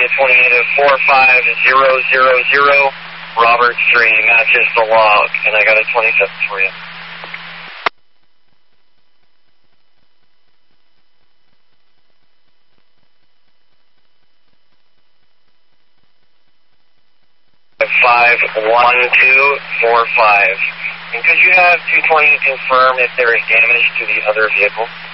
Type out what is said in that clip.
28 of 45000, Robert 3 matches the log, and I got a 27 for you. Five 1245. And could you have 220 confirm if there is damage to the other vehicle?